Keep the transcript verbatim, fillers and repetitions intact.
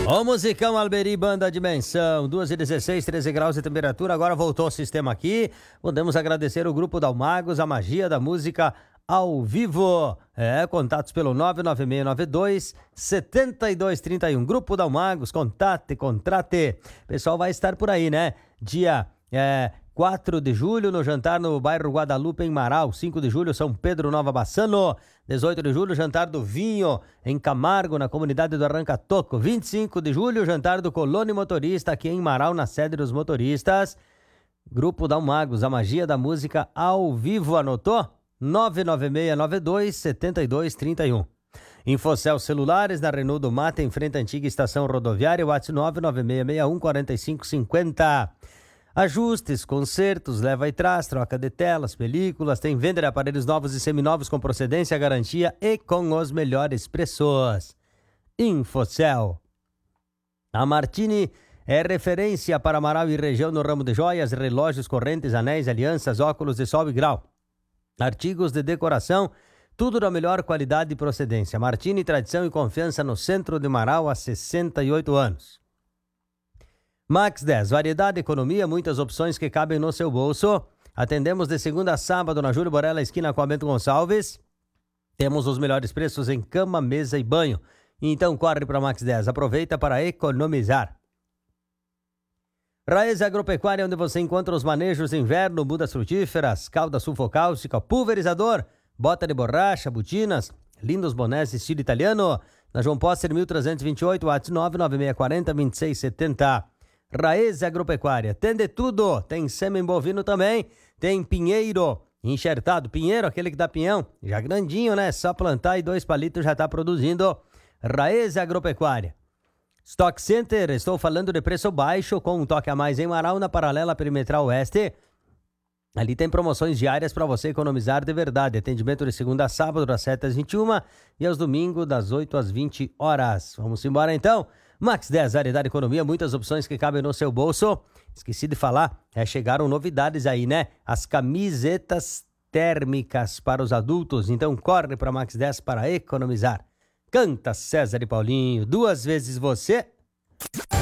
O musicão Alberi, banda Dimensão, duas e dezesseis, treze graus de temperatura, agora voltou o sistema aqui. Podemos agradecer o grupo Dalmagos, a magia da música ao vivo. É, contatos pelo nove nove seis nove dois, sete dois três um. Grupo Dalmagos, contate, contrate. O pessoal vai estar por aí, né? Dia é, quatro de julho, no jantar no bairro Guadalupe, em Marau. cinco de julho, São Pedro, Nova Bassano. dezoito de julho, jantar do Vinho, em Camargo, na comunidade do Arranca Toco. vinte e cinco de julho, jantar do Colônia Motorista, aqui em Marau, na sede dos motoristas. Grupo Dalmagos, a magia da música ao vivo, anotou? nove nove seis nove dois, sete dois três um. Infocel Celulares, na Renault do Mata, em frente à antiga estação rodoviária, WhatsApp nove nove seis seis um quatro cinco cinco zero. Ajustes, consertos, leva e traz, troca de telas, películas, tem venda de aparelhos novos e seminovos com procedência, garantia e com os melhores preços. Infocel. A Martini é referência para Amaral e região no ramo de joias, relógios, correntes, anéis, alianças, óculos de sol e grau. Artigos de decoração, tudo da melhor qualidade e procedência. Martini, tradição e confiança no centro de Marau há sessenta e oito anos. Max dez, variedade, economia, muitas opções que cabem no seu bolso. Atendemos de segunda a sábado na Júlio Borella, esquina com a Bento Gonçalves. Temos os melhores preços em cama, mesa e banho. Então corre para Max dez, aproveita para economizar. Raiz Agropecuária, onde você encontra os manejos de inverno, mudas frutíferas, calda sulfocáustica, pulverizador, bota de borracha, botinas, lindos bonés estilo italiano. Na João Póster mil trezentos e vinte e oito, WhatsApp nove nove seis quatro zero, dois seis sete zero. Raiz Agropecuária, tem de tudo, tem sêmen bovino também, tem pinheiro enxertado, pinheiro, aquele que dá pinhão, já grandinho, né? Só plantar e dois palitos já tá produzindo. Raiz Agropecuária. Stock Center, estou falando de preço baixo, com um toque a mais em Marau, na paralela perimetral oeste. Ali tem promoções diárias para você economizar de verdade. Atendimento de segunda a sábado, das sete às vinte e uma e aos domingos, das oito às vinte horas. Vamos embora então. Max dez, variedade economia, muitas opções que cabem no seu bolso. Esqueci de falar, é, chegaram novidades aí, né? As camisetas térmicas para os adultos. Então corre para Max dez para economizar. Canta César e Paulinho, duas vezes você.